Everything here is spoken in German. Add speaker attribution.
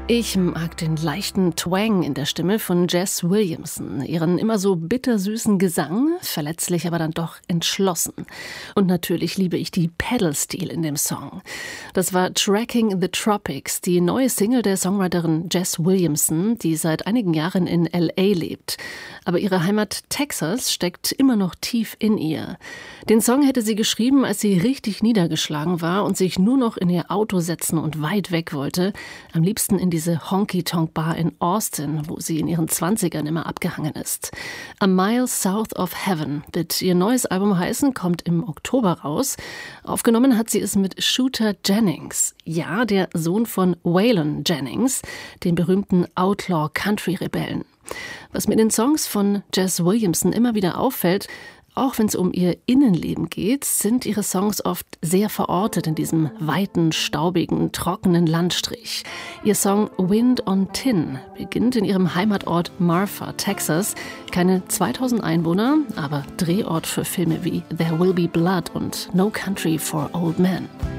Speaker 1: Ich mag den leichten Twang in der Stimme von Jess Williamson, ihren immer so bittersüßen Gesang, verletzlich aber dann doch entschlossen. Und natürlich liebe ich die Pedal-Stil in dem Song. Das war Tracking the Tropics, die neue Single der Songwriterin Jess Williamson, die seit einigen Jahren in L.A. lebt. Aber ihre Heimat Texas steckt immer noch tief in ihr. Den Song hätte sie geschrieben, als sie richtig niedergeschlagen war und sich nur noch in ihr Auto setzen und weit weg wollte, am liebsten in diese Honky-Tonk-Bar in Austin, wo sie in ihren 20ern immer abgehangen ist. A Mile South of Heaven wird ihr neues Album heißen, kommt im Oktober raus. Aufgenommen hat sie es mit Shooter Jennings. Ja, der Sohn von Waylon Jennings, dem berühmten Outlaw-Country-Rebellen. Was mir in den Songs von Jess Williamson immer wieder auffällt, auch wenn es um ihr Innenleben geht, sind ihre Songs oft sehr verortet in diesem weiten, staubigen, trockenen Landstrich. Ihr Song Wind on Tin beginnt in ihrem Heimatort Marfa, Texas. Keine 2000 Einwohner, aber Drehort für Filme wie There Will Be Blood und No Country for Old Men.